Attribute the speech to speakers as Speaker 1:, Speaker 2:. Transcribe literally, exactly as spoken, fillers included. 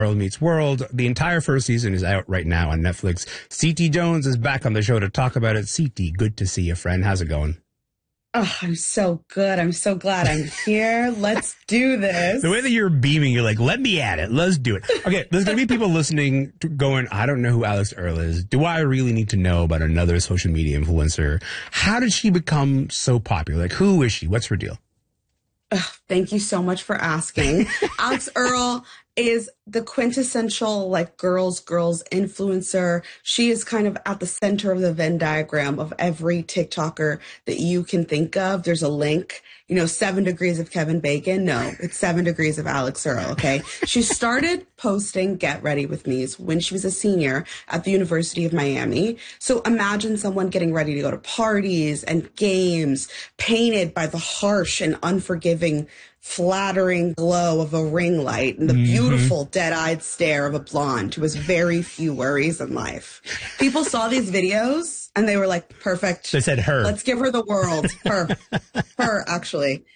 Speaker 1: Girl Meets World. The entire first season is out right now on Netflix. C T Jones is back on the show to talk about it. C T, good to see you, friend. How's it going?
Speaker 2: Oh, I'm so good. I'm so glad I'm here. Let's do this.
Speaker 1: The way that you're beaming, you're like, let me at it. Let's do it. Okay, there's going to be people listening to going, I don't know who Alex Earle is. Do I really need to know about another social media influencer? How did she become so popular? Like, who is she? What's her deal?
Speaker 2: Ugh, thank you so much for asking. Alex Earle is the quintessential like girls, girls influencer. She is kind of at the center of the Venn diagram of every TikToker that you can think of. There's a link, you know, seven degrees of Kevin Bacon. No, it's seven degrees of Alex Earle. Okay. She started posting Get Ready With Me's when she was a senior at the University of Miami. So imagine someone getting ready to go to parties and games painted by the harsh and unforgiving flattering glow of a ring light and the mm-hmm. beautiful dead-eyed stare of a blonde who has very few worries in life. People saw these videos and they were like, perfect.
Speaker 1: They said her.
Speaker 2: Let's give her the world. Her. Her, actually.